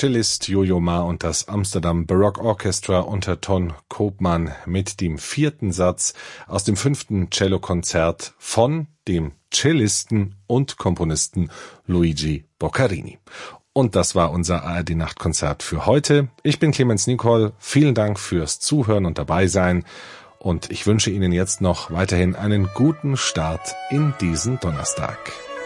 Cellist Jojo Ma und das Amsterdam Baroque Orchestra unter Ton Koopman mit dem 4. Satz aus dem 5. Cellokonzert von dem Cellisten und Komponisten Luigi Boccherini. Und das war unser ARD-Nachtkonzert für heute. Ich bin Clemens Nicol. Vielen Dank fürs Zuhören und dabei sein. Und ich wünsche Ihnen jetzt noch weiterhin einen guten Start in diesen Donnerstag.